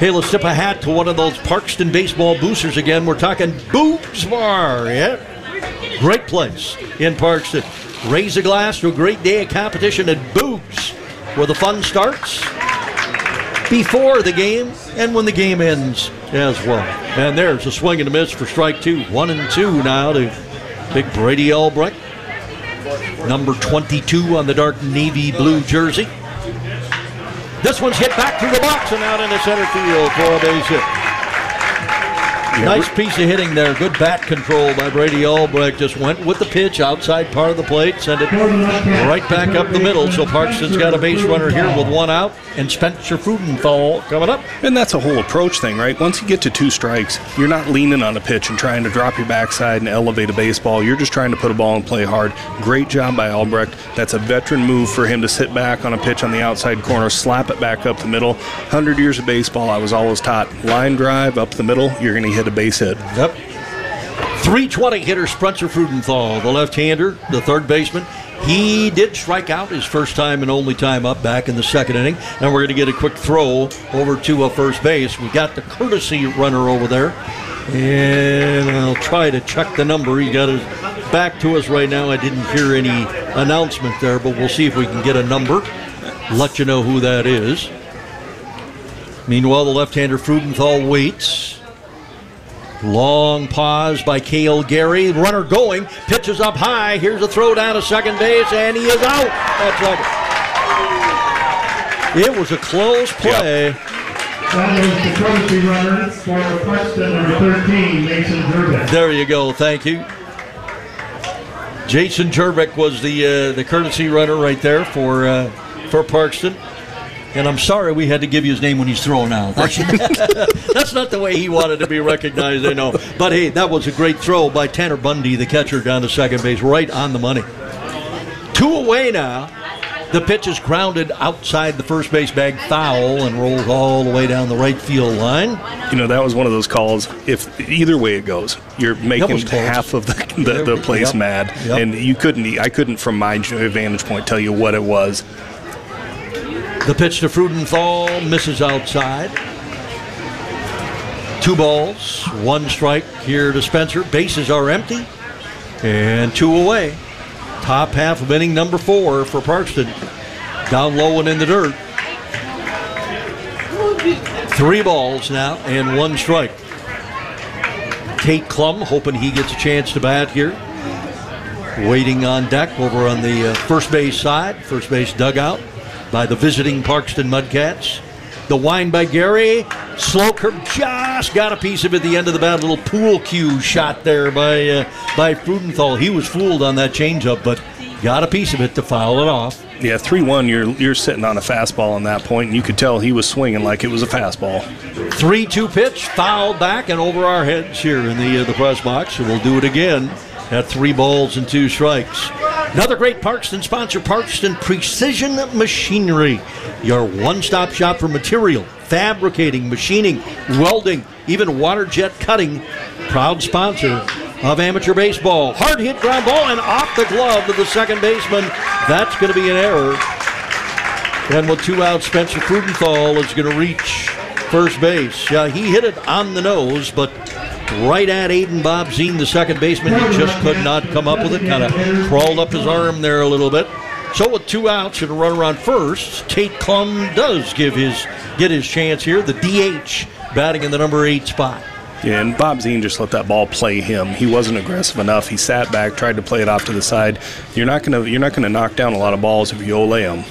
Hey, let's tip a hat to one of those Parkston baseball boosters again. We're talking Boobs Bar. Yeah, great place in Parkston. Raise a glass to a great day of competition at Boobs, where the fun starts before the game and when the game ends as well. And there's a swing and a miss for strike two. 1-2 now to big Brady Albrecht. Number 22 on the dark navy blue jersey. This one's hit back through the box and out into center field for a base hit. Nice piece of hitting there. Good bat control by Brady Albrecht. Just went with the pitch outside part of the plate. Sent it right back up the middle. So Parkston's got a base runner here with one out. And Spencer Freudenthal coming up. And that's a whole approach thing, right? Once you get to 2 strikes, you're not leaning on a pitch and trying to drop your backside and elevate a baseball. You're just trying to put a ball and play hard. Great job by Albrecht. That's a veteran move for him to sit back on a pitch on the outside corner, slap it back up the middle. 100 years of baseball, I was always taught, line drive up the middle, you're going to hit a base hit. Yep. 320 hitter Spencer Freudenthal, the left-hander, the third baseman. He did strike out his first time and only time up back in the second inning. And we're going to get a quick throw over to first base. We got the courtesy runner over there. And I'll try to check the number. He got his back to us right now. I didn't hear any announcement there, but we'll see if we can get a number. Let you know who that is. Meanwhile, the left-hander Freudenthal waits. Long pause by Cale Gary. Runner going. Pitches up high. Here's a throw down to second base, and he is out at second. It was a close play. Yep. That was the courtesy runner for Parkston, number 13, Jason Jerbeck. There you go. Thank you. Jason Jerbeck was the courtesy runner right there for Parkston. And I'm sorry we had to give you his name when he's thrown out. That's not the way he wanted to be recognized, I know. But, hey, that was a great throw by Tanner Bundy, the catcher, down to second base, right on the money. 2 away now. The pitch is grounded outside the first base bag, foul, and rolls all the way down the right field line. You know, that was one of those calls. If either way it goes, you're making half of the place mad. Yep. And I couldn't, from my vantage point, tell you what it was. The pitch to Freudenthal misses outside. 2 balls, 1 strike here to Spencer. Bases are empty, and 2 away. Top half of inning number 4 for Parkston. Down low and in the dirt. 3 balls now and 1 strike. Tate Klum hoping he gets a chance to bat here. Waiting on deck over on the first base side, first base dugout, by the visiting Parkston Mudcats. The wind by Gary. Slow curve, just got a piece of it at the end of the bat. A little pool cue shot there by Freudenthal. He was fooled on that changeup, but got a piece of it to foul it off. Yeah, 3-1, you're sitting on a fastball on that point, and you could tell he was swinging like it was a fastball. 3-2 pitch, fouled back and over our heads here in the press box. So we'll do it again at 3 balls and 2 strikes. Another great Parkston sponsor, Parkston Precision Machinery. Your one-stop shop for material, fabricating, machining, welding, even water jet cutting. Proud sponsor of amateur baseball. Hard hit ground ball and off the glove of the second baseman. That's going to be an error. And with 2 outs, Spencer Freudenthal is going to reach first base. Yeah, he hit it on the nose, but right at Aiden Bobzien, the second baseman. He just could not come up with it. Kind of crawled up his arm there a little bit. So with 2 outs and a runner on first, Tate Klum does get his chance here. The DH batting in the number 8 spot. Yeah, and Bobzien just let that ball play him. He wasn't aggressive enough. He sat back, tried to play it off to the side. You're not gonna knock down a lot of balls if you olay them.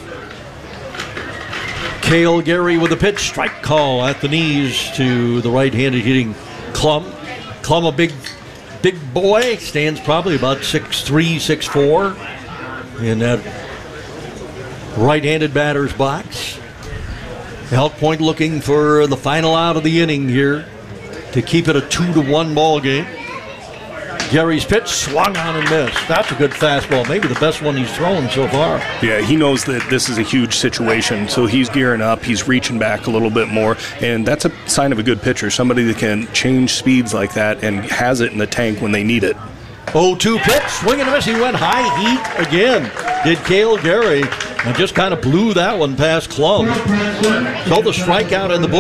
Cale Gary with a pitch, strike call at the knees to the right-handed hitting Klum. Klum, a big boy, stands probably about 6'3", 6'4", in that right-handed batter's box. Elk Point looking for the final out of the inning here to keep it a 2-1 ball game. Gary's pitch swung on and missed. That's a good fastball, maybe the best one he's thrown so far. Yeah, he knows that this is a huge situation, so he's gearing up, he's reaching back a little bit more, and that's a sign of a good pitcher, somebody that can change speeds like that and has it in the tank when they need it. 0-2 pitch, swing and a miss. He went high heat again, did Cale Gary, and just kind of blew that one past Klum. So the strikeout in the book.